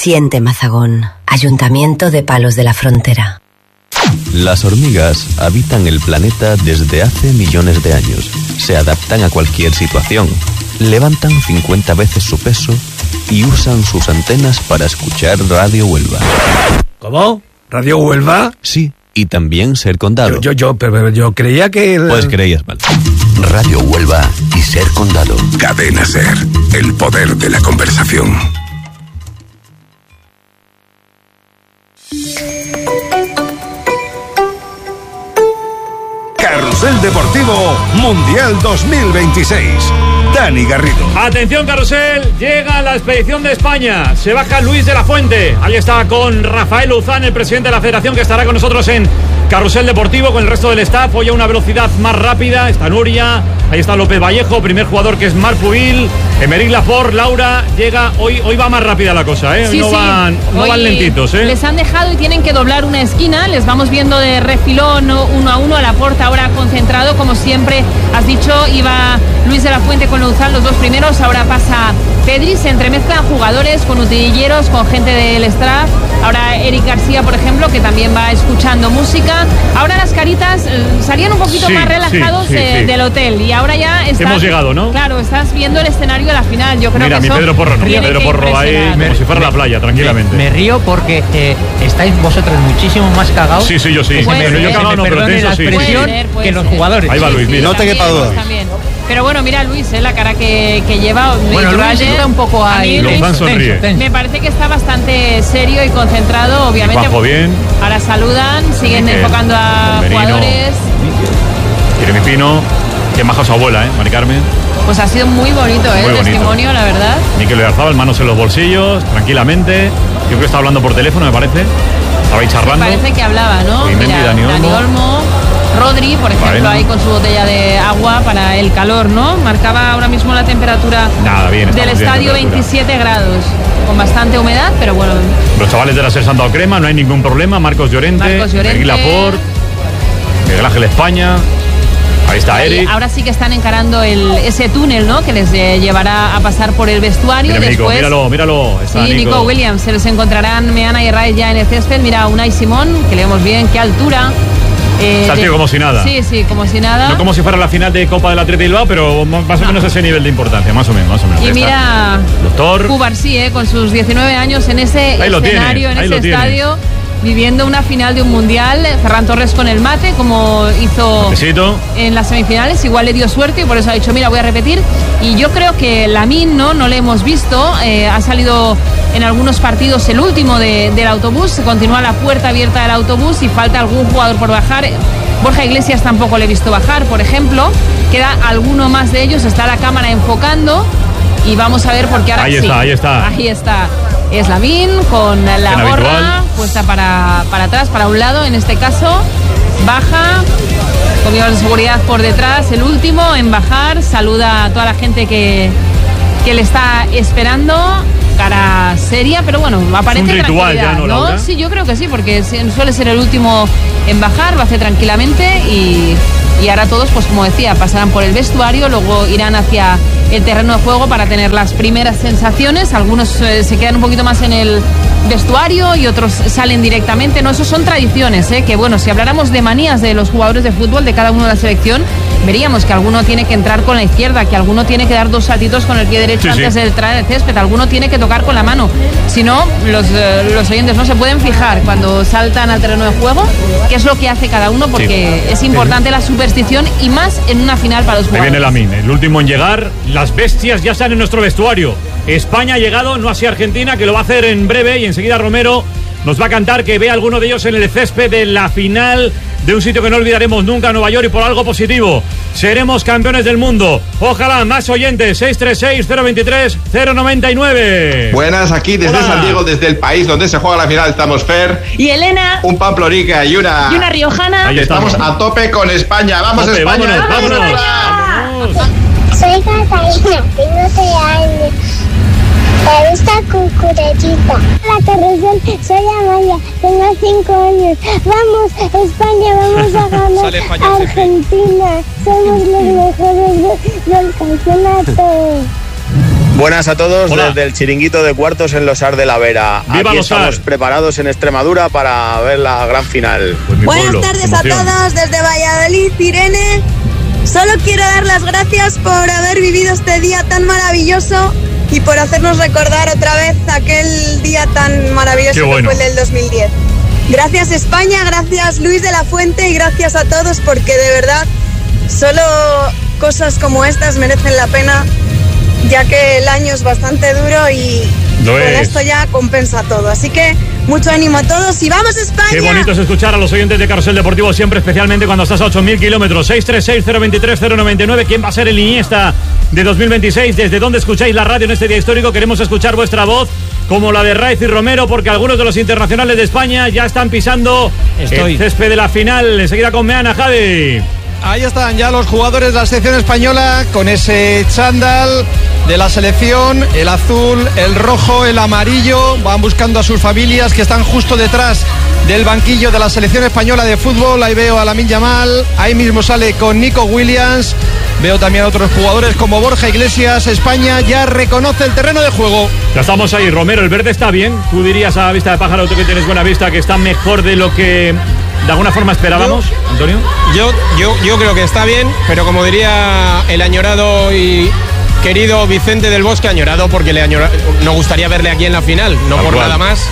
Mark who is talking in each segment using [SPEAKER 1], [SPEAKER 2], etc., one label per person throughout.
[SPEAKER 1] Siente Mazagón, Ayuntamiento de Palos de la Frontera.
[SPEAKER 2] Las hormigas habitan el planeta desde hace millones de años. Se adaptan a cualquier situación, levantan 50 veces su peso y usan sus antenas para escuchar Radio Huelva.
[SPEAKER 3] ¿Cómo? ¿Radio Huelva?
[SPEAKER 2] Sí, y también Ser Condado.
[SPEAKER 3] Pero yo creía que...
[SPEAKER 2] Pues creías mal.
[SPEAKER 4] Radio Huelva y Ser Condado. Cadena Ser, el poder de la conversación. Carrusel Deportivo Mundial 2026. Dani Garrido.
[SPEAKER 5] Atención, Carrusel, llega la expedición de España. Se baja Luis de la Fuente. Ahí está con Rafael Luzán, el presidente de la federación, que estará con nosotros en Carrusel Deportivo con el resto del staff. Hoy a una velocidad más rápida. Está Nuria, ahí está López Vallejo, primer jugador que es Marc Pubil, Emeric Lafort, Laura. Llega, hoy va más rápida la cosa, ¿eh?
[SPEAKER 6] Sí,
[SPEAKER 5] no van lentitos, ¿eh?
[SPEAKER 6] Les han dejado y tienen que doblar una esquina. Les vamos viendo de refilón, 1 a 1. Laporte ahora concentrado, como siempre has dicho. Iba Luis de la Fuente con Luzán, los dos primeros. Ahora pasa Pedri, se entremezclan jugadores con utilleros, con gente del staff. Ahora Eric García, por ejemplo, que también va escuchando música. Ahora las caritas salían un poquito más relajados del hotel. Y ahora ya estás,
[SPEAKER 5] hemos llegado, ¿no?
[SPEAKER 6] Claro, estás viendo el escenario de la final. Yo creo
[SPEAKER 5] mira,
[SPEAKER 6] que
[SPEAKER 5] mi Pedro Porro, no. Pedro Porro ahí como si fuera la playa, tranquilamente.
[SPEAKER 7] Me río porque estáis vosotros muchísimo más cagados.
[SPEAKER 5] Sí, yo sí.
[SPEAKER 6] Yo
[SPEAKER 5] cagado no, pero tenso sí.
[SPEAKER 7] Que los jugadores.
[SPEAKER 5] Ahí va Luis, mira.
[SPEAKER 2] No te quepa duda.
[SPEAKER 6] Pero bueno, mira Luis, la cara que lleva.
[SPEAKER 7] Bueno, Luis está un poco ahí.
[SPEAKER 5] Luzán sonríe.
[SPEAKER 6] Me parece que está bastante serio y concentrado, obviamente.
[SPEAKER 5] Bajo bien.
[SPEAKER 6] Ahora saludan, siguen enfocando a jugadores.
[SPEAKER 5] Jeremy Pino, que baja su abuela, Mari Carmen.
[SPEAKER 6] Pues ha sido muy bonito, el testimonio, la verdad.
[SPEAKER 5] Mikel Oyarzabal, manos en los bolsillos, tranquilamente. Yo creo que está hablando por teléfono, me parece. Estaba ahí charlando.
[SPEAKER 6] Me parece que hablaba, ¿no?
[SPEAKER 5] Mira, Dani Olmo.
[SPEAKER 6] Rodri, por ejemplo, ahí con su botella de agua para el calor, ¿no? Marcaba ahora mismo la temperatura del estadio 27 grados, con bastante humedad, pero bueno.
[SPEAKER 5] Los chavales de la SER Santa Crema, no hay ningún problema. Marcos Llorente, Emeric Lafort, Miguel Ángel España. Ahí está Eric.
[SPEAKER 6] Ahora sí que están encarando ese túnel, ¿no? Que les llevará a pasar por el vestuario.
[SPEAKER 5] Mira,
[SPEAKER 6] después.
[SPEAKER 5] Míralo. Está
[SPEAKER 6] Nico Williams. Se los encontrarán Meana y Raez ya en el césped. Mira, Unai Simón, que le vemos bien, qué altura.
[SPEAKER 5] Está el tío como si nada.
[SPEAKER 6] Sí, como si nada.
[SPEAKER 5] No como si fuera la final de Copa del Athletic Bilbao, pero más o menos ese nivel de importancia, más o menos.
[SPEAKER 6] Y mira,
[SPEAKER 5] doctor
[SPEAKER 6] Cubarsí, con sus 19 años en ese escenario, en ese estadio, viviendo una final de un mundial. Ferran Torres con el mate, como hizo en las semifinales. Igual le dio suerte y por eso ha dicho, mira, voy a repetir. Y yo creo que Lamine, no le hemos visto. Ha salido en algunos partidos el último del autobús. Continúa la puerta abierta del autobús y falta algún jugador por bajar. Borja Iglesias tampoco le he visto bajar, por ejemplo. Queda alguno más de ellos. Está la cámara enfocando y vamos a ver porque ahora
[SPEAKER 5] ahí
[SPEAKER 6] está. Es Lamine con la gorra puesta para atrás, para un lado en este caso. Baja, con de seguridad por detrás, el último en bajar. Saluda a toda la gente que le está esperando. Cara seria, pero bueno, aparece
[SPEAKER 5] un ritual
[SPEAKER 6] tranquilidad,
[SPEAKER 5] ya, ¿no, Laura?
[SPEAKER 6] Sí, yo creo que sí, porque suele ser el último en bajar. Lo hace tranquilamente y ahora todos, pues como decía, pasarán por el vestuario, luego irán hacia el terreno de juego para tener las primeras sensaciones. Algunos se quedan un poquito más en el vestuario y otros salen directamente. No, eso son tradiciones, que bueno, si habláramos de manías de los jugadores de fútbol de cada uno de la selección, veríamos que alguno tiene que entrar con la izquierda, que alguno tiene que dar 2 saltitos con el pie derecho antes de entrar en el césped, alguno tiene que tocar con la mano. Si no, los oyentes no se pueden fijar cuando saltan al terreno de juego qué es lo que hace cada uno, porque es importante la superstición y más en una final para los jugadores.
[SPEAKER 5] Ahí viene Lamine, el último en llegar. Las bestias ya están en nuestro vestuario. España ha llegado, no así Argentina, que lo va a hacer en breve, y enseguida Romero nos va a cantar que ve a alguno de ellos en el césped de la final de un sitio que no olvidaremos nunca, Nueva York, y por algo positivo. Seremos campeones del mundo. Ojalá, más oyentes, 636-023-099.
[SPEAKER 8] Buenas, aquí desde San Diego, desde el país donde se juega la final, estamos Fer
[SPEAKER 6] y Elena,
[SPEAKER 8] un pamplorica y una riojana.
[SPEAKER 5] Ahí
[SPEAKER 8] estamos a tope con España. ¡Vamos,
[SPEAKER 5] tope,
[SPEAKER 8] España!
[SPEAKER 5] ¡Vámonos!
[SPEAKER 9] Soy Catalina, tengo 3 años. Me gusta Cucurellita. La Carrusel, soy Amaya, tengo 5 años. Vamos, España, vamos a ganar Argentina. Somos los mejores del campeonato.
[SPEAKER 10] Buenas a todos.
[SPEAKER 5] Hola.
[SPEAKER 10] Desde el chiringuito de Cuartos en Losar de la Vera.
[SPEAKER 5] ¡Viva
[SPEAKER 10] Aquí
[SPEAKER 5] Losar!
[SPEAKER 10] estamos preparados en Extremadura para ver la gran final.
[SPEAKER 5] Pues
[SPEAKER 11] Buenas tardes a todos desde Valladolid, Irene. Solo quiero dar las gracias por haber vivido este día tan maravilloso y por hacernos recordar otra vez aquel día tan maravilloso que fue el del 2010. Gracias España, gracias Luis de la Fuente y gracias a todos, porque de verdad solo cosas como estas merecen la pena, ya que el año es bastante duro y con esto ya compensa todo. Así que mucho ánimo a todos y ¡vamos España!
[SPEAKER 5] Qué bonito es escuchar a los oyentes de Carrusel Deportivo siempre, especialmente cuando estás a 8.000 kilómetros. 636-023-099. ¿Quién va a ser el Iniesta de 2026? ¿Desde dónde escucháis la radio en este día histórico? Queremos escuchar vuestra voz, como la de Raiz y Romero, porque algunos de los internacionales de España ya están pisando el césped de la final. Enseguida con Meana, Javi.
[SPEAKER 12] Ahí están ya los jugadores de la selección española con ese chándal de la selección, el azul, el rojo, el amarillo. Van buscando a sus familias que están justo detrás del banquillo de la selección española de fútbol. Ahí veo a Lamine Yamal, ahí mismo sale con Nico Williams. Veo también a otros jugadores como Borja Iglesias. España ya reconoce el terreno de juego.
[SPEAKER 5] Ya estamos ahí, Romero, el verde está bien. Tú dirías a vista de pájaro, tú que tienes buena vista, que está mejor de lo que de alguna forma esperábamos, Antonio.
[SPEAKER 13] Yo creo que está bien, pero como diría el añorado y querido Vicente del Bosque, añorado porque nos gustaría verle aquí en la final, no por nada más.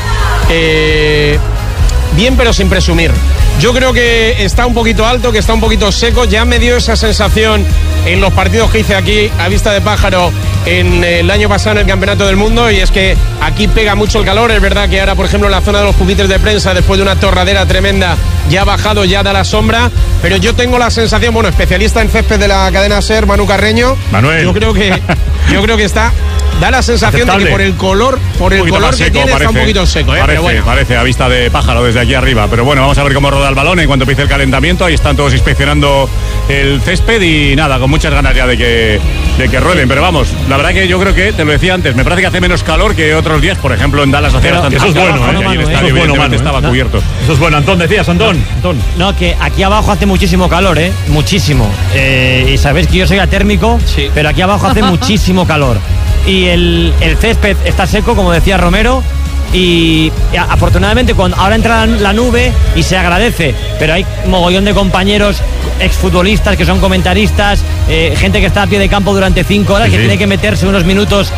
[SPEAKER 13] Bien, pero sin presumir. Yo creo que está un poquito alto, que está un poquito seco. Ya me dio esa sensación en los partidos que hice aquí a vista de pájaro en el año pasado en el Campeonato del Mundo, y es que aquí pega mucho el calor. Es verdad que ahora, por ejemplo, en la zona de los pupitres de prensa, después de una torradera tremenda, ya ha bajado, ya da la sombra, pero yo tengo la sensación, bueno, especialista en césped de la cadena SER, Manu Carreño,
[SPEAKER 5] Manuel.
[SPEAKER 13] yo creo que está, da la sensación
[SPEAKER 5] aceptable.
[SPEAKER 13] De que por el color que
[SPEAKER 5] seco,
[SPEAKER 13] tiene, está un poquito seco, pero bueno.
[SPEAKER 5] Parece a vista de pájaro desde aquí arriba, pero bueno, vamos a ver cómo roda el balón en cuanto empiece el calentamiento. Ahí están todos inspeccionando el césped y nada, con muchas ganas ya de que rueden, pero vamos, la verdad que yo creo que, te lo decía antes, me parece que hace menos calor que otros días, por ejemplo en Dallas hacía bastante.
[SPEAKER 14] Eso es bueno,
[SPEAKER 5] abajo,
[SPEAKER 14] Manu,
[SPEAKER 5] el estadio,
[SPEAKER 14] eso es bueno,
[SPEAKER 5] Manu, estaba cubierto. Eso es bueno. Antón, decías, Antón.
[SPEAKER 14] No, que aquí abajo hace muchísimo calor, muchísimo, y sabéis que yo soy atérmico, sí, pero aquí abajo hace muchísimo calor y el césped está seco, como decía Romero. Y afortunadamente ahora entra la nube y se agradece, pero hay mogollón de compañeros exfutbolistas que son comentaristas, gente que está a pie de campo durante 5 horas, que tiene que meterse unos minutos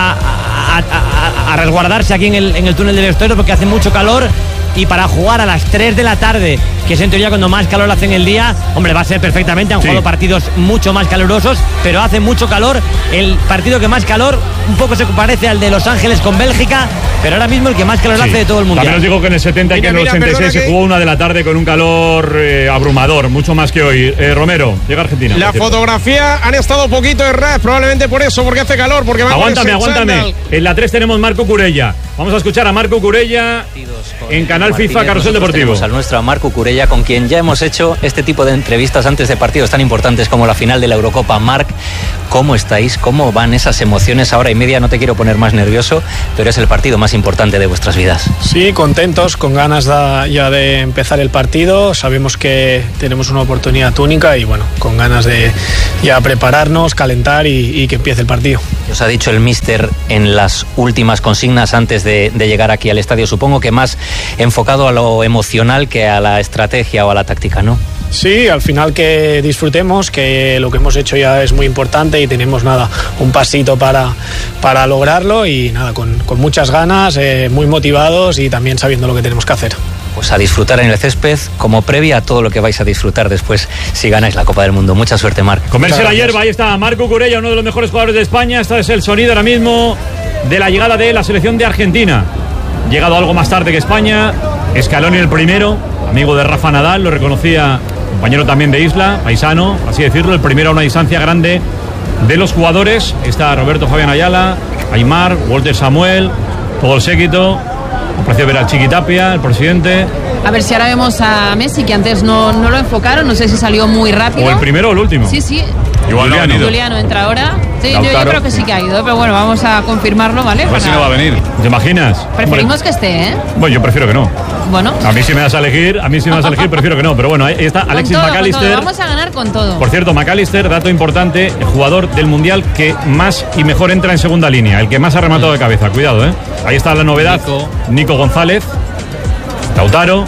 [SPEAKER 14] a resguardarse aquí en el túnel del vestuario porque hace mucho calor. Y para jugar a las 3 de la tarde, que es en teoría cuando más calor hace en el día, hombre, va a ser perfectamente. Han jugado partidos mucho más calurosos, pero hace mucho calor. El partido que más calor, un poco se parece al de Los Ángeles con Bélgica, pero ahora mismo el que más calor hace de todo el mundial.
[SPEAKER 5] También os digo que en el 70 y que en el 86 se jugó 1 de la tarde con un calor abrumador, mucho más que hoy. Romero, llega a Argentina.
[SPEAKER 13] La fotografía han estado poquito erradas, probablemente por eso, porque hace calor, porque
[SPEAKER 5] Aguántame. En la 3 tenemos Marco Curella. Vamos a escuchar a Marco Curella en Canal FIFA Carrusel Deportivo.
[SPEAKER 15] Tenemos al nuestro Marco Curella, con quien ya hemos hecho este tipo de entrevistas antes de partidos tan importantes como la final de la Eurocopa. Marc, ¿cómo estáis? ¿Cómo van esas emociones? Hora y media, no te quiero poner más nervioso, pero es el partido más importante de vuestras vidas.
[SPEAKER 16] Sí, contentos, con ganas ya de empezar el partido. Sabemos que tenemos una oportunidad única y bueno, con ganas de ya prepararnos, calentar y que empiece el partido.
[SPEAKER 15] Os ha dicho el míster en las últimas consignas antes de llegar aquí al estadio, supongo que más enfocado a lo emocional que a la estrategia o a la táctica, ¿no?
[SPEAKER 16] Sí, al final que disfrutemos, que lo que hemos hecho ya es muy importante y tenemos un pasito para lograrlo y nada, con muchas ganas, muy motivados y también sabiendo lo que tenemos que hacer.
[SPEAKER 15] Pues a disfrutar en el césped como previa a todo lo que vais a disfrutar después si ganáis la Copa del Mundo. Mucha suerte, Marc.
[SPEAKER 5] Comerse la hierba, ahí está Marco Curella, uno de los mejores jugadores de España. Este es el sonido ahora mismo de la llegada de la selección de Argentina. Llegado algo más tarde que España, Scaloni el primero, amigo de Rafa Nadal, lo reconocía, compañero también de Isla, paisano, así decirlo, el primero a una distancia grande de los jugadores. Está Roberto Fabián Ayala, Aimar, Walter Samuel, todo el séquito. Un placer ver al Chiquitapia, el presidente.
[SPEAKER 6] A ver si ahora vemos a Messi, que antes no lo enfocaron, no sé si salió muy rápido.
[SPEAKER 5] ¿O el primero o el último?
[SPEAKER 6] Sí.
[SPEAKER 5] Juliano
[SPEAKER 6] Juliano entra ahora. Sí, yo creo que sí que ha ido, pero bueno, vamos a confirmarlo, ¿vale?
[SPEAKER 5] A ver si no va a venir. ¿Te imaginas?
[SPEAKER 6] Preferimos que esté, ¿eh?
[SPEAKER 5] Bueno, yo prefiero que no.
[SPEAKER 6] Bueno.
[SPEAKER 5] A mí si me das a elegir, prefiero que no. Pero bueno, ahí está Alexis McAllister.
[SPEAKER 6] Vamos a ganar con todo.
[SPEAKER 5] Por cierto, McAllister, dato importante, el jugador del Mundial que más y mejor entra en segunda línea, el que más ha rematado de cabeza. Cuidado, ¿eh? Ahí está la novedad. Nico González, Lautaro.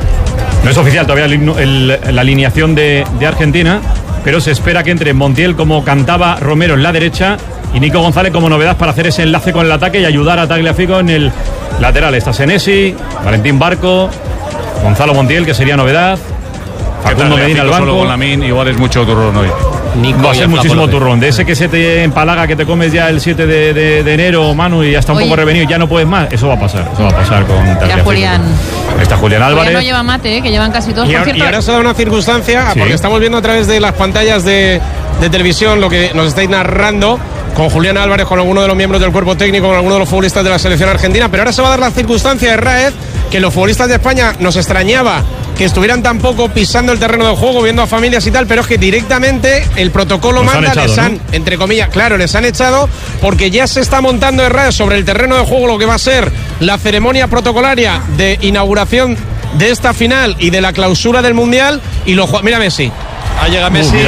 [SPEAKER 5] No es oficial todavía la alineación de Argentina, pero se espera que entre Montiel, como cantaba Romero, en la derecha, y Nico González como novedad para hacer ese enlace con el ataque y ayudar a Tagliafico en el lateral. Está Senesi, Valentín Barco, Gonzalo Montiel, que sería novedad, Facundo Medina al banco.
[SPEAKER 17] Solo con Lamine, igual es mucho turrón hoy.
[SPEAKER 5] Va a ser muchísimo turrón. De ese que se te empalaga, que te comes ya el 7 de enero, Manu, y ya está un poco revenido y ya no puedes más. Eso va a pasar con Tagliafico. Está Julián Álvarez.
[SPEAKER 6] No lleva Mate, que llevan casi todos.
[SPEAKER 13] Y ahora se da una circunstancia, porque estamos viendo a través de las pantallas de televisión lo que nos estáis narrando, con Julián Álvarez, con alguno de los miembros del cuerpo técnico, con alguno de los futbolistas de la selección argentina, pero ahora se va a dar la circunstancia de Raez, que los futbolistas de España nos extrañaba que estuvieran tan poco pisando el terreno de juego, viendo a familias y tal, pero es que directamente el protocolo manda, les han, entre comillas, claro, les han echado, porque ya se está montando en Raez sobre el terreno de juego lo que va a ser la ceremonia protocolaria de inauguración de esta final y de la clausura del Mundial, y mira Messi.
[SPEAKER 12] Ahí llega Messi,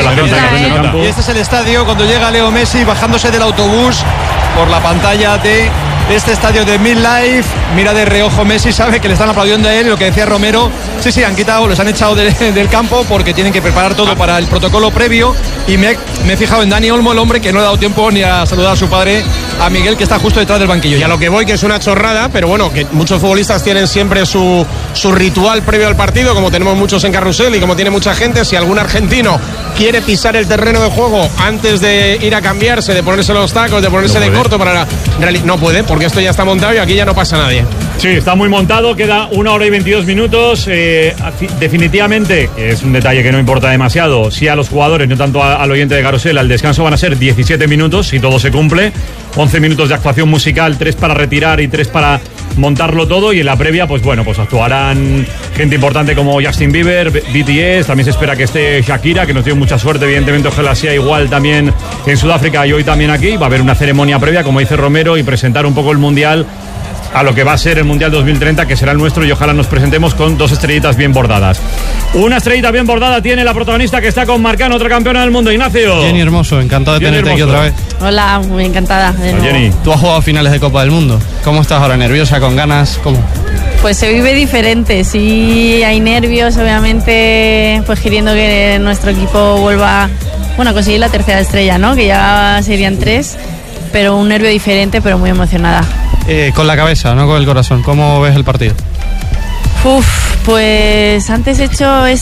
[SPEAKER 12] y este es el estadio cuando llega Leo Messi bajándose del autobús por la pantalla de este estadio de MetLife. Mira de reojo Messi, sabe que le están aplaudiendo a él, y lo que decía Romero, sí, han quitado, les han echado del campo porque tienen que preparar todo para el protocolo previo, y me he fijado en Dani Olmo, el hombre que no le ha dado tiempo ni a saludar a su padre, a Miguel, que está justo detrás del banquillo.
[SPEAKER 13] Y a lo que voy, que es una chorrada, pero bueno, que muchos futbolistas tienen siempre su ritual previo al partido, como tenemos muchos en Carrusel y como tiene mucha gente. Si algún argentino quiere pisar el terreno de juego antes de ir a cambiarse, de ponerse los tacos, de ponerse de corto para no puede, porque esto ya está montado y aquí ya no pasa nadie.
[SPEAKER 5] Sí, está muy montado, queda 1 hora y 22 minutos. Definitivamente, es un detalle que no importa demasiado, sí a los jugadores, no tanto al oyente de Carrusel, al descanso van a ser 17 minutos, si todo se cumple. 11 minutos de actuación musical, 3 para retirar y 3 para montarlo todo, y en la previa pues actuarán gente importante como Justin Bieber, BTS, también se espera que esté Shakira, que nos dio mucha suerte, evidentemente ojalá sea igual también en Sudáfrica y hoy también aquí. Va a haber una ceremonia previa, como dice Romero, y presentar un poco el Mundial a lo que va a ser el Mundial 2030, que será el nuestro, y ojalá nos presentemos con 2 estrellitas bien bordadas. Una estrellita bien bordada tiene la protagonista, que está con Marcano, otra campeona del mundo, Ignacio.
[SPEAKER 18] Jenny Hermoso, encantado de tenerte aquí otra vez.
[SPEAKER 6] Hola, muy encantada.
[SPEAKER 18] Jenny, tú has jugado finales de Copa del Mundo. ¿Cómo estás ahora? ¿Nerviosa, con ganas? ¿Cómo?
[SPEAKER 19] Pues se vive diferente, sí hay nervios, obviamente, pues queriendo que nuestro equipo vuelva, a conseguir la tercera estrella, ¿no? Que ya serían 3, pero un nervio diferente, pero muy emocionada.
[SPEAKER 18] Con la cabeza, no con el corazón. ¿Cómo ves el partido?
[SPEAKER 19] Pues antes he hecho he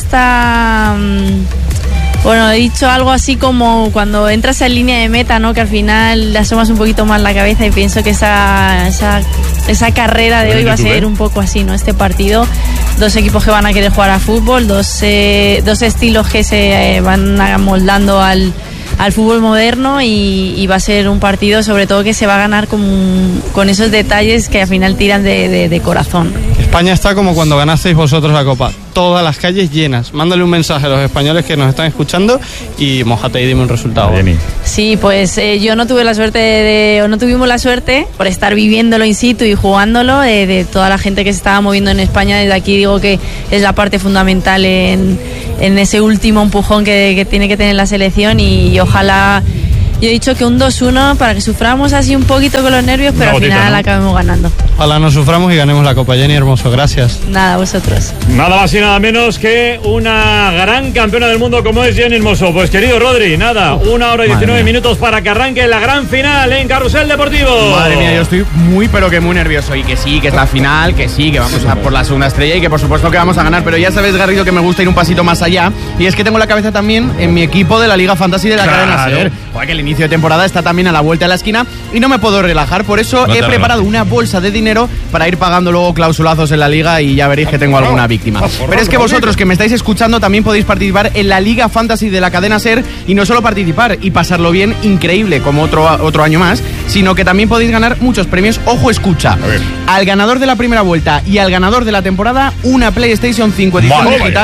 [SPEAKER 19] dicho algo así como cuando entras en línea de meta, ¿no? Que al final le asomas un poquito más la cabeza, y pienso que esa carrera de hoy va a ser un poco así, ¿no? Este partido, 2 equipos que van a querer jugar a fútbol, dos estilos que se van amoldando al fútbol moderno, y va a ser un partido sobre todo que se va a ganar con esos detalles que al final tiran de corazón.
[SPEAKER 18] España está como cuando ganasteis vosotros la Copa, todas las calles llenas. Mándale un mensaje a los españoles que nos están escuchando y mójate y dime un resultado.
[SPEAKER 19] Sí, pues yo no tuve la suerte no tuvimos la suerte por estar viviéndolo in situ y jugándolo, de toda la gente que se estaba moviendo en España. Desde aquí digo que es la parte fundamental en ese último empujón que tiene que tener la selección, y ojalá, yo he dicho que un 2-1 para que suframos así un poquito con los nervios, pero al final acabemos ganando.
[SPEAKER 18] Ojalá no suframos y ganemos la Copa. Jenny Hermoso, gracias.
[SPEAKER 19] Nada, a vosotros.
[SPEAKER 5] Nada más y nada menos que una gran campeona del mundo como es Jenny Hermoso. Pues querido Rodri, 1 hora y 19 minutos para que arranque la gran final en Carrusel Deportivo.
[SPEAKER 20] Madre mía, yo estoy muy nervioso, y que sí, que es la final, que sí, que vamos a por la segunda estrella y que por supuesto que vamos a ganar, pero ya sabes, Garrido, que me gusta ir un pasito más allá, y es que tengo la cabeza también en mi equipo de la Liga Fantasy de la cadena SER. Que el inicio de temporada está también a la vuelta de la esquina y no me puedo relajar, por eso he preparado una bolsa de dinero para ir pagando luego clausulazos en la liga, y ya veréis que tengo alguna víctima. Pero es que vosotros que me estáis escuchando también podéis participar en la Liga Fantasy de la cadena SER, y no solo participar y pasarlo bien, increíble, como otro año más, sino que también podéis ganar muchos premios. Ojo, escucha, al ganador de la primera vuelta y al ganador de la temporada una PlayStation 5 edición digital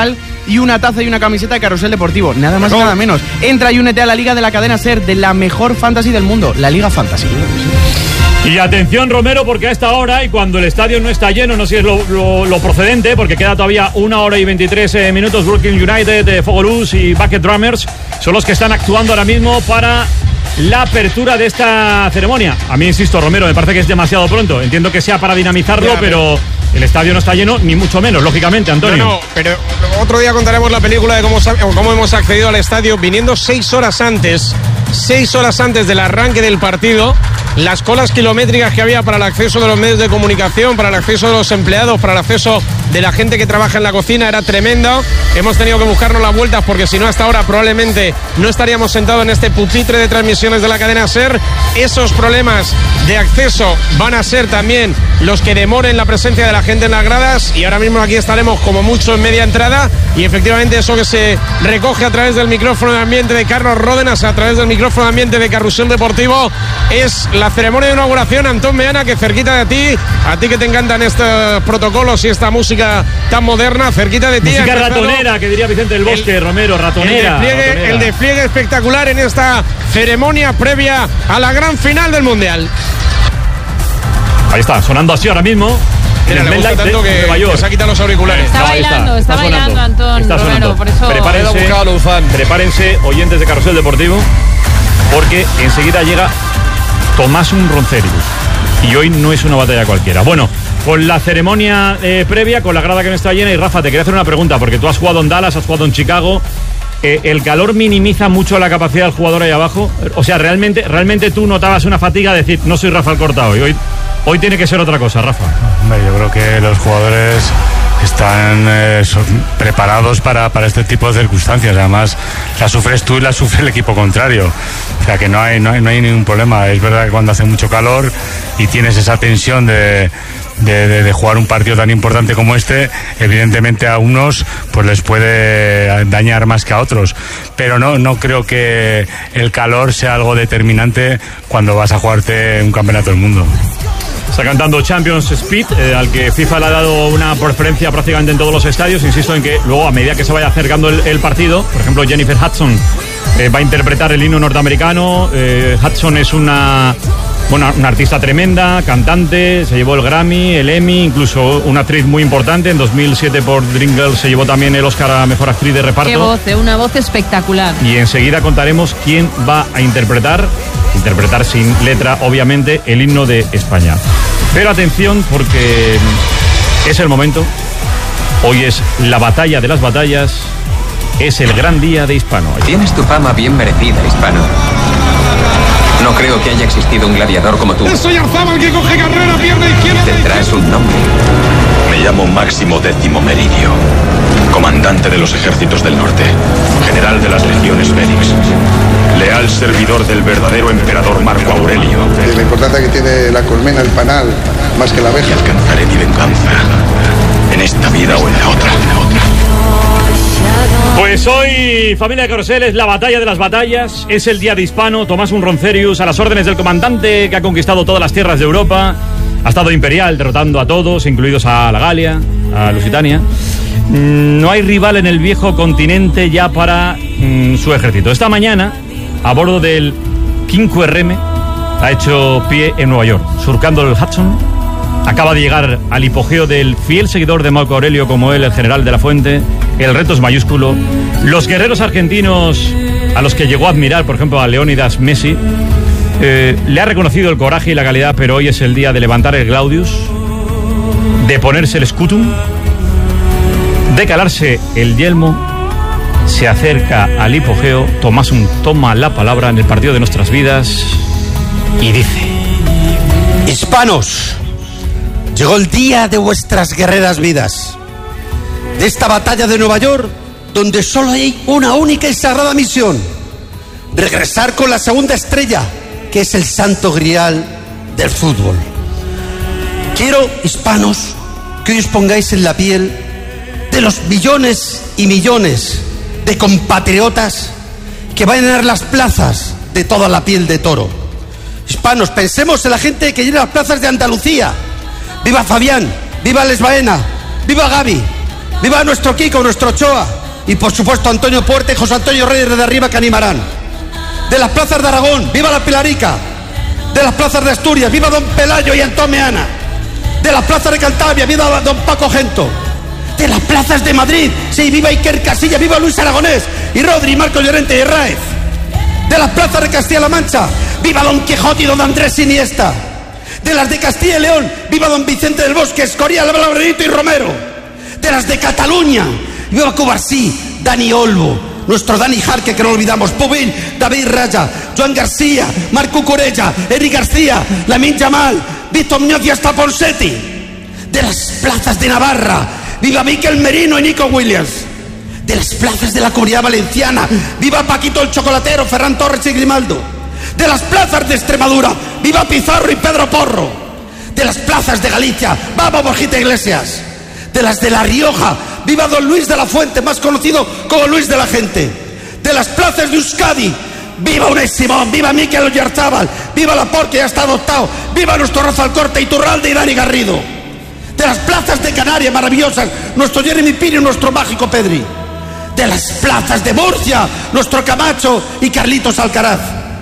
[SPEAKER 20] y una taza y una camiseta de Carrusel Deportivo. Nada más y nada menos. Entra y únete a la Liga de la cadena SER de la mejor fantasy del mundo, la Liga Fantasy.
[SPEAKER 5] Y atención, Romero, porque a esta hora y cuando el estadio no está lleno, no sé si es lo procedente, porque queda todavía 1 hora y 23 minutos, Brooklyn United, Fogolus y Bucket Drummers son los que están actuando ahora mismo para la apertura de esta ceremonia. A mí, insisto, Romero, me parece que es demasiado pronto. Entiendo que sea para dinamizarlo, pero el estadio no está lleno, ni mucho menos, lógicamente, Antonio.
[SPEAKER 13] No, pero otro día contaremos la película de cómo hemos accedido al estadio viniendo 6 horas antes del arranque del partido. Las colas kilométricas que había para el acceso de los medios de comunicación, para el acceso de los empleados, para el acceso de la gente que trabaja en la cocina era tremenda. Hemos tenido que buscarnos las vueltas porque si no hasta ahora probablemente no estaríamos sentados en este pupitre de transmisiones de la cadena SER. Esos problemas de acceso van a ser también los que demoren la presencia de la gente en las gradas, y ahora mismo aquí estaremos como mucho en media entrada, y efectivamente eso que se recoge a través del micrófono de ambiente de Carlos Ródenas, a través del micrófono de ambiente de Carrusel Deportivo, es la ceremonia de inauguración. Antón Meana, que cerquita de ti, a ti que te encantan estos protocolos y esta música tan moderna, cerquita de ti.
[SPEAKER 5] Música ratonera, que diría Vicente del Bosque, Romero, ratonera.
[SPEAKER 13] El despliegue espectacular en esta ceremonia previa a la gran final del Mundial.
[SPEAKER 5] Ahí está, sonando así ahora mismo.
[SPEAKER 13] Mira, le gusta tanto que se ha quitado los auriculares.
[SPEAKER 6] Está bailando Antón Romero, por eso.
[SPEAKER 5] Prepárense, oyentes de Carrusel Deportivo, porque enseguida llega Tomás Roncerius. Y hoy no es una batalla cualquiera. Bueno, con la ceremonia previa, con la grada que no está llena, y Rafa, te quería hacer una pregunta, porque tú has jugado en Dallas, has jugado en Chicago. ¿El calor minimiza mucho la capacidad del jugador ahí abajo? O sea, ¿realmente tú notabas una fatiga de decir, no soy Rafael Cortado, hoy tiene que ser otra cosa, Rafa?
[SPEAKER 17] Hombre, yo creo que los jugadores están preparados para este tipo de circunstancias. Además, la sufres tú y la sufre el equipo contrario. O sea, que no hay ningún problema. Es verdad que cuando hace mucho calor y tienes esa tensión de jugar un partido tan importante como este, evidentemente a unos pues les puede dañar más que a otros, pero no creo que el calor sea algo determinante cuando vas a jugarte un campeonato del mundo.
[SPEAKER 5] Está cantando Champions Speed, al que FIFA le ha dado una preferencia prácticamente en todos los estadios. Insisto en que luego, a medida que se vaya acercando el partido, por ejemplo, Jennifer Hudson va a interpretar el himno norteamericano. Hudson es una artista tremenda, cantante, se llevó el Grammy, el Emmy, incluso una actriz muy importante. En 2007 por Dreamgirls se llevó también el Oscar a Mejor Actriz de Reparto.
[SPEAKER 6] Qué voz, una voz espectacular.
[SPEAKER 5] Y enseguida contaremos quién va a interpretar sin letra, obviamente, el himno de España. Pero atención, porque es el momento. Hoy es la batalla de las batallas. Es el gran día de Hispano.
[SPEAKER 21] Tienes tu fama bien merecida, Hispano. No creo que haya existido un gladiador como tú.
[SPEAKER 13] Soy Arzábal, que coge carrera, pierna izquierda.
[SPEAKER 21] Tendrás un nombre.
[SPEAKER 4] Me llamo Máximo Décimo Meridio, comandante de los ejércitos del norte, general de las legiones Félix, leal servidor del verdadero emperador Marco Aurelio.
[SPEAKER 22] La importancia que tiene la colmena, el panal, más que la abeja.
[SPEAKER 4] Y alcanzaré mi venganza, en esta vida o en la otra.
[SPEAKER 5] Pues hoy, familia de Carrusel, es la batalla de las batallas. Es el día de Hispano. Tomás Roncerius, a las órdenes del comandante que ha conquistado todas las tierras de Europa. Ha estado imperial, derrotando a todos, incluidos a la Galia, a Lusitania. No hay rival en el viejo continente ya para su ejército. Esta mañana, a bordo del 5RM, ha hecho pie en Nueva York, surcando el Hudson. Acaba de llegar al hipogeo del fiel seguidor de Marco Aurelio como él, el general de la Fuente. El reto es mayúsculo. Los guerreros argentinos a los que llegó a admirar, por ejemplo, a Leónidas Messi, le ha reconocido el coraje y la calidad, pero hoy es el día de levantar el Glaudius, de ponerse el Scutum, de calarse el yelmo. Se acerca al hipogeo. Tomás toma la palabra en el partido de nuestras vidas y dice:
[SPEAKER 23] Hispanos, llegó el día de vuestras guerreras vidas, de esta batalla de Nueva York, donde solo hay una única y sagrada misión: regresar con la segunda estrella, que es el santo grial del fútbol. Quiero, hispanos, que hoy os pongáis en la piel de los millones y millones de compatriotas que van a llenar las plazas de toda la piel de toro. Hispanos, pensemos en la gente que llena las plazas de Andalucía. ¡Viva Fabián! ¡Viva Les Baena! ¡Viva Gaby! ¡Viva nuestro Kiko, nuestro Ochoa! y por supuesto Antonio Puerta y José Antonio Reyes de Arriba, que animarán. De las plazas de Aragón, viva la Pilarica. De las plazas de Asturias, viva don Pelayo y Antón Meana. De las plazas de Cantabria, viva don Paco Gento. De las plazas de Madrid, sí, viva Iker Casillas, viva Luis Aragonés y Rodri, Marco Llorente y Herráez. De las plazas de Castilla-La Mancha, viva don Quijote y don Andrés Iniesta. De las de Castilla y León, viva don Vicente del Bosque, Escorial, Labradorito y Romero. De las de Cataluña, viva Cubarsí, Dani Olmo, nuestro Dani Jarque, que no olvidamos, Pubín, David Raya, Joan García, Marco Curella, Eric García, Lamine Yamal, Víctor Muñoz y hasta Ponseti. De las plazas de Navarra, viva Miquel Merino y Nico Williams. De las plazas de la Comunidad Valenciana, viva Paquito el Chocolatero, Ferran Torres y Grimaldo. De las plazas de Extremadura, viva Pizarro y Pedro Porro. De las plazas de Galicia, vamos Borjita Iglesias. De las de La Rioja, viva don Luis de la Fuente, más conocido como Luis de la Gente. De las plazas de Euskadi, viva Unai Simón, viva Mikel Oyarzábal, viva Laporte, que ya está adoptado, viva nuestro Rafa Alcorta, Iturralde y Dani Garrido. De las plazas de Canarias maravillosas, nuestro Jeremy Pino y nuestro mágico Pedri. De las plazas de Murcia, nuestro Camacho y Carlitos Alcaraz.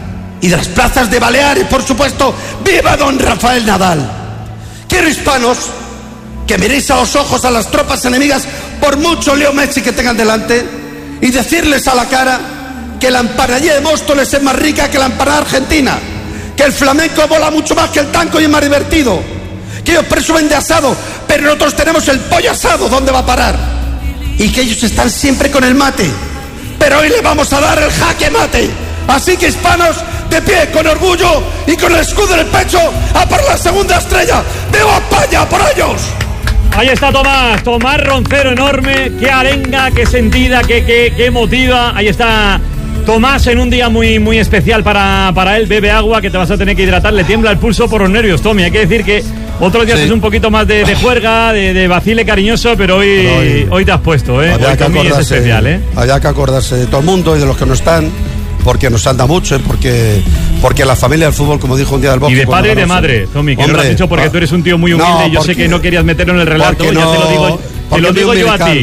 [SPEAKER 23] Y de las plazas de Baleares, por supuesto, viva don Rafael Nadal. Quiero, hispanos, que miréis a los ojos a las tropas enemigas, por mucho Leo Messi que tengan delante, y decirles a la cara que la empanadilla de Móstoles es más rica que la empanada argentina, que el flamenco mola mucho más que el tango y es más divertido, que ellos presumen de asado, pero nosotros tenemos el pollo asado, ¿dónde va a parar? Y que ellos están siempre con el mate, pero hoy le vamos a dar el jaque mate. Así que, hispanos, de pie, con orgullo y con el escudo en el pecho, a por la segunda estrella. ¡Viva España, por ellos!
[SPEAKER 5] Ahí está Tomás Roncero, enorme, qué arenga, qué sentida, qué emotiva. Ahí está Tomás en un día muy, muy especial para él. Bebe agua, que te vas a tener que hidratar. Le tiembla el pulso por los nervios, Tommy. Hay que decir que otros días es un poquito más de juerga, de vacile cariñoso, pero hoy te has puesto, ¿eh? Hoy también es especial, ¿eh?
[SPEAKER 23] Había que acordarse de todo el mundo y de los que no están, porque nos anda mucho, porque la familia del fútbol, como dijo un día del Bosque.
[SPEAKER 5] Y de padre y de madre, Tommy, que no lo has dicho porque tú eres un tío muy humilde y yo sé que no querías meterlo en el relato, ya te lo digo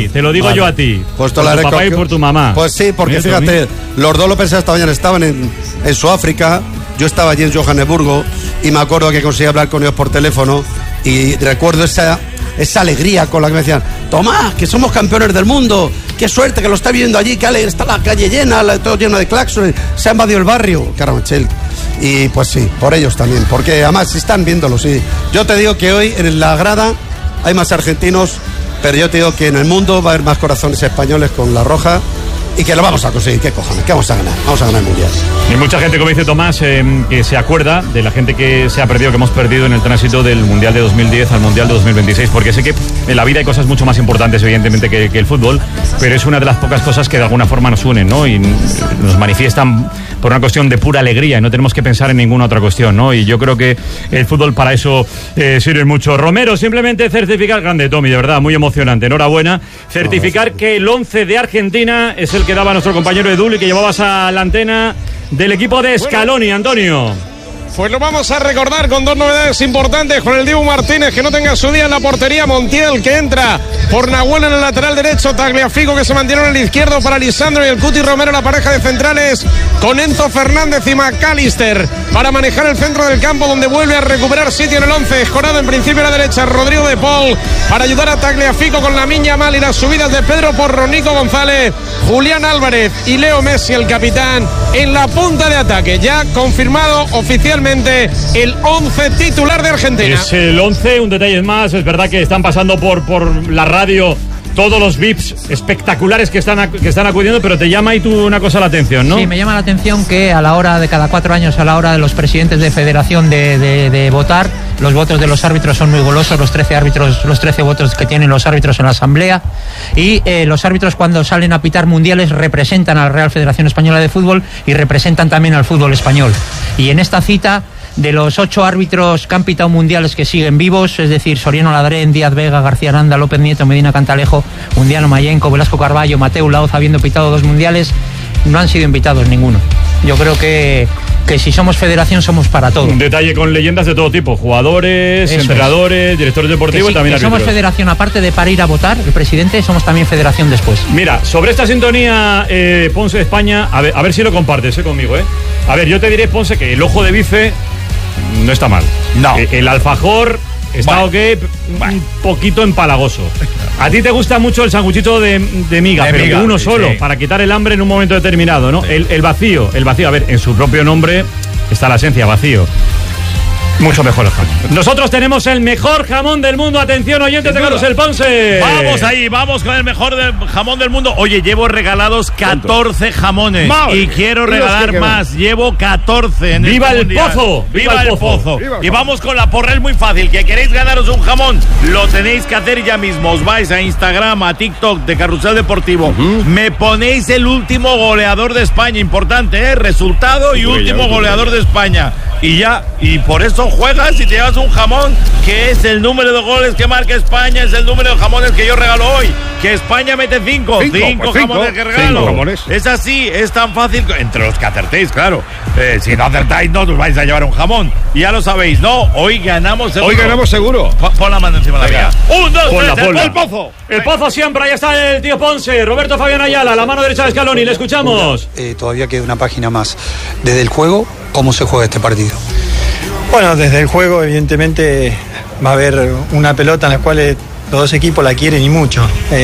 [SPEAKER 5] yo a ti.
[SPEAKER 23] Pues
[SPEAKER 5] por tu papá y por tu mamá.
[SPEAKER 23] Pues sí, porque fíjate, los dos López esta mañana estaban en Sudáfrica, yo estaba allí en Johannesburgo y me acuerdo que conseguí hablar con ellos por teléfono y recuerdo esa alegría con la que me decían: Tomás, que somos campeones del mundo, qué suerte que lo está viendo allí, que alegre, está la calle llena, todo lleno de claxones, se ha invadido el barrio, Carabanchel. Y pues sí, por ellos también, porque además están viéndolo, sí. Yo te digo que hoy en la grada hay más argentinos, pero yo te digo que en el mundo va a haber más corazones españoles con la roja y que lo vamos a conseguir. ¿Qué cojones? ¿Qué vamos a ganar? Vamos a ganar el Mundial.
[SPEAKER 5] Y mucha gente, como dice Tomás, que se acuerda de la gente que se ha perdido, que hemos perdido en el tránsito del Mundial de 2010 al Mundial de 2026, porque sé que en la vida hay cosas mucho más importantes, evidentemente, que el fútbol, pero es una de las pocas cosas que de alguna forma nos unen, ¿no? Y nos manifiestan por una cuestión de pura alegría y no tenemos que pensar en ninguna otra cuestión, ¿no? Y yo creo que el fútbol para eso sirve mucho. Romero, simplemente certificar, grande Tommy, de verdad, muy emocionante, enhorabuena, certificar que el 11 de Argentina es el que daba nuestro compañero Edul y que llevabas a la antena del equipo de Scaloni, Antonio.
[SPEAKER 13] Pues lo vamos a recordar con dos novedades importantes, con el Dibu Martínez, que no tenga su día en la portería, Montiel, que entra por Nahuel en el lateral derecho, Tagliafico, que se mantiene en el izquierdo para Lisandro, y el Cuti Romero, la pareja de centrales, con Enzo Fernández y McAllister, para manejar el centro del campo, donde vuelve a recuperar sitio en el 11, Escorado en principio a la derecha, Rodrigo de Paul, para ayudar a Tagliafico con Lamine Yamal y las subidas de Pedro Porro, Nico González, Julián Álvarez y Leo Messi, el capitán, en la punta de ataque, ya confirmado oficialmente el 11 titular de Argentina.
[SPEAKER 5] Es el 11, un detalle más, es verdad que están pasando por la radio todos los VIPs espectaculares que están acudiendo, pero te llama ahí tú una cosa la atención, ¿no?
[SPEAKER 7] Sí, me llama la atención que a la hora de cada 4 años, a la hora de los presidentes de federación de votar, los votos de los árbitros son muy golosos, los 13 votos que tienen los árbitros en la asamblea, y los árbitros, cuando salen a pitar mundiales, representan a la Real Federación Española de Fútbol y representan también al fútbol español. Y en esta cita, de los 8 árbitros que han pitado mundiales que siguen vivos, es decir, Soriano Ladrén, Díaz Vega, García Aranda, López Nieto, Medina Cantalejo, Undiano Mayenco, Velasco Carballo, Mateu Laoz, habiendo pitado 2 mundiales, no han sido invitados ninguno. Yo creo que si somos federación somos para todo.
[SPEAKER 5] Un detalle con leyendas de todo tipo, jugadores, entrenadores, directores deportivos y también
[SPEAKER 7] árbitros. Somos federación, aparte de para ir a votar, el presidente, somos también federación después.
[SPEAKER 5] Mira, sobre esta sintonía, Ponce, España, a ver si lo compartes conmigo, A ver, yo te diré, Ponce, que el ojo de bife no está mal.
[SPEAKER 1] No.
[SPEAKER 5] El alfajor está un poquito empalagoso. A ti te gusta mucho el sanguchito de miga, pero miga, uno solo, para quitar el hambre en un momento determinado, ¿no? Sí. El vacío, a ver, en su propio nombre está la esencia, vacío. Mucho mejor el jamón. Nosotros tenemos el mejor jamón del mundo. Atención, oyentes de Carrusel Ponce.
[SPEAKER 1] Vamos ahí, vamos con el mejor jamón del mundo. Oye, llevo regalados 14 jamones. Y quiero regalar más. Llevo 14 en
[SPEAKER 5] ¡Viva
[SPEAKER 1] este
[SPEAKER 5] el
[SPEAKER 1] mundial.
[SPEAKER 5] pozo!
[SPEAKER 1] ¡Viva el pozo! Y vamos con la porra, es muy fácil. ¿Que queréis ganaros un jamón? Lo tenéis que hacer ya mismo. Os vais a Instagram, a TikTok de Carrusel Deportivo. Me ponéis el último goleador de España. Importante, resultado y último goleador de España. Y ya, y por eso juegas y te llevas un jamón, que es el número de goles que marca España, es el número de jamones que yo regalo hoy. Que España mete 5 jamones que regalo. Es así, es tan fácil, entre los que acertéis, claro. Si no acertáis, no os vais a llevar un jamón. Y ya lo sabéis, ¿no? Hoy ganamos seguro.
[SPEAKER 12] Hoy ganamos seguro.
[SPEAKER 1] Pon la mano encima de la mía. 1, 2, 3,
[SPEAKER 5] el pozo. El pozo siempre, ahí está el tío Ponce. Roberto Fabián Ayala, la mano derecha de Scaloni, le escuchamos.
[SPEAKER 2] Todavía queda una página más. Desde el juego, ¿cómo se juega este partido?
[SPEAKER 16] Bueno, desde el juego evidentemente va a haber una pelota en la cual los dos equipos la quieren y mucho.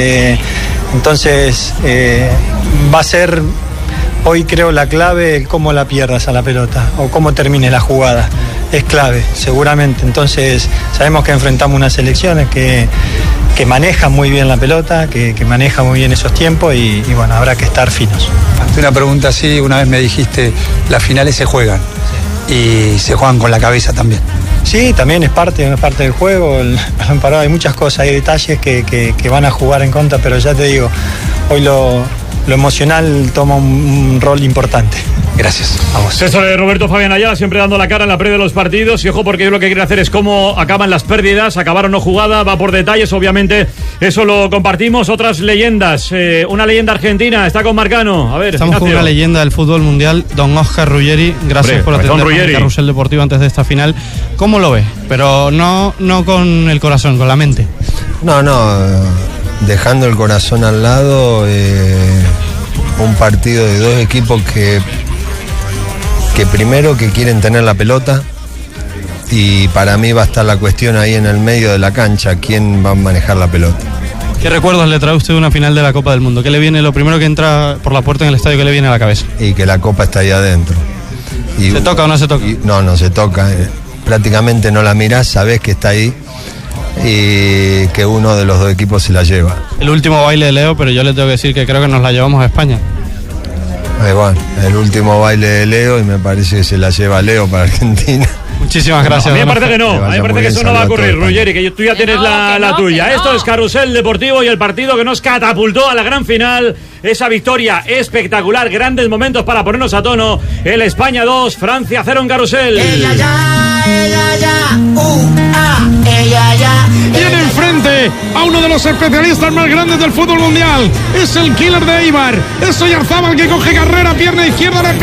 [SPEAKER 16] Entonces va a ser hoy creo la clave cómo la pierdas a la pelota o cómo termine la jugada. Es clave, seguramente. Entonces sabemos que enfrentamos unas selecciones que manejan muy bien la pelota, que manejan muy bien esos tiempos y bueno, habrá que estar finos.
[SPEAKER 2] Ante una pregunta así, una vez me dijiste, las finales se juegan. Y se juegan con la cabeza también.
[SPEAKER 16] Sí, también es parte del juego. Hay muchas cosas, hay detalles que van a jugar en contra, pero ya te digo, hoy lo emocional toma un rol importante.
[SPEAKER 2] Gracias. Vamos.
[SPEAKER 5] Eso de Roberto Fabián Ayala, siempre dando la cara en la previa de los partidos. Y ojo, porque yo lo que quiero hacer es cómo acaban las pérdidas, acabaron no jugada, va por detalles, obviamente. Eso lo compartimos. Otras leyendas. Una leyenda argentina está con Marcano. A ver,
[SPEAKER 18] estamos
[SPEAKER 5] Ignacio.
[SPEAKER 18] con una leyenda del fútbol mundial, don Oscar Ruggeri. Gracias por atendernos en Carrusel Deportivo antes de esta final. ¿Cómo lo ves? Pero no con el corazón, con la mente.
[SPEAKER 3] No, dejando el corazón al lado, un partido de dos equipos que primero que quieren tener la pelota, y para mí va a estar la cuestión ahí en el medio de la cancha, quién va a manejar la pelota.
[SPEAKER 18] ¿Qué recuerdos le trae usted de una final de la Copa del Mundo? ¿Qué le viene, lo primero que entra por la puerta en el estadio, qué le viene a la cabeza?
[SPEAKER 3] Y que la Copa está ahí adentro.
[SPEAKER 18] ¿Se toca o no se toca?
[SPEAKER 3] No se toca. Prácticamente no la mirás, sabés que está ahí y que uno de los dos equipos se la lleva.
[SPEAKER 18] El último baile de Leo, pero yo le tengo que decir que creo que nos la llevamos a España.
[SPEAKER 3] Bueno, el último baile de Leo y me parece que se la lleva Leo para Argentina.
[SPEAKER 18] Muchísimas gracias.
[SPEAKER 5] A mí me parece que no, a mí me parece que eso no va a ocurrir, Ruggeri, que tú ya tienes la tuya. Esto es Carrusel Deportivo y el partido que nos catapultó a la gran final. Esa victoria espectacular, grandes momentos para ponernos a tono. El España 2, Francia 0 en Carrusel.
[SPEAKER 13] Tiene enfrente a uno de los especialistas más grandes del fútbol mundial. Es el killer de Eibar. Es Oyarzábal que coge carrera, pierna izquierda,